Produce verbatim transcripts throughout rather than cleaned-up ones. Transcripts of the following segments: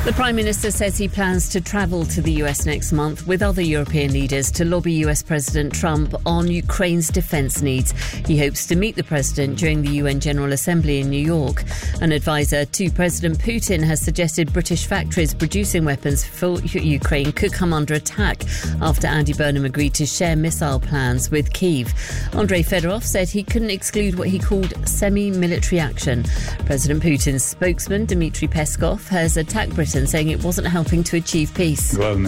The Prime Minister says he plans to travel to the U S next month with other European leaders to lobby U S President Trump on Ukraine's defence needs. He hopes to meet the President during the U N General Assembly in New York. An advisor to President Putin has suggested British factories producing weapons for Ukraine could come under attack after Andy Burnham agreed to share missile plans with Kyiv. Andrei Fedorov said he couldn't exclude what he called semi-military action. President Putin's spokesman, Dmitry Peskov, has attacked Britain, saying it wasn't helping to achieve peace. Britain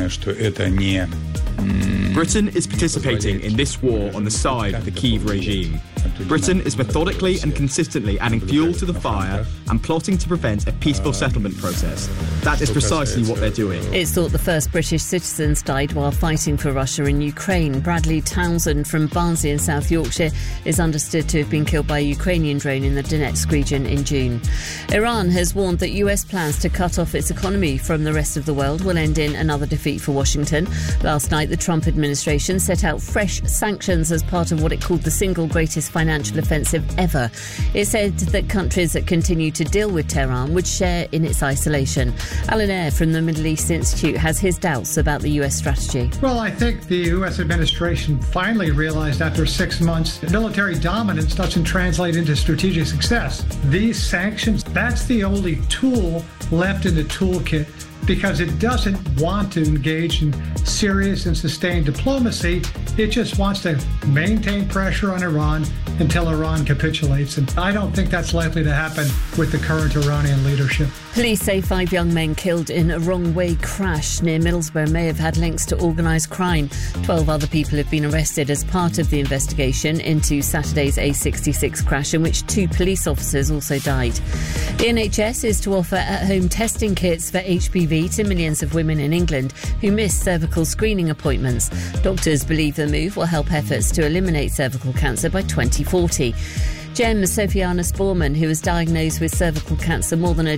is participating in this war on the side of the Kyiv regime. Britain is methodically and consistently adding fuel to the fire and plotting to prevent a peaceful settlement process. That is precisely what they're doing. It's thought the first British citizens died while fighting for Russia in Ukraine. Bradley Townsend from Barnsley in South Yorkshire is understood to have been killed by a Ukrainian drone in the Donetsk region in June. Iran has warned that U S plans to cut off its economy from the rest of the world will end in another defeat for Washington. Last night, the Trump administration set out fresh sanctions as part of what it called the single greatest financial offensive ever. It said that countries that continue to deal with Tehran would share in its isolation. Alan Eyre from the Middle East Institute has his doubts about the U S strategy. Well, I think the U S administration finally realized after six months that military dominance doesn't translate into strategic success. These sanctions, that's the only tool left in the toolkit, because it doesn't want to engage in serious and sustained diplomacy. It just wants to maintain pressure on Iran until Iran capitulates. And I don't think that's likely to happen with the current Iranian leadership. Police say five young men killed in a wrong-way crash near Middlesbrough may have had links to organised crime. Twelve other people have been arrested as part of the investigation into Saturday's A sixty-six crash, in which two police officers also died. The N H S is to offer at-home testing kits for H P V to millions of women in England who miss cervical screening appointments. Doctors believe the move will help efforts to eliminate cervical cancer by twenty forty. Gem Sophiana Sporman, who was diagnosed with cervical cancer more than a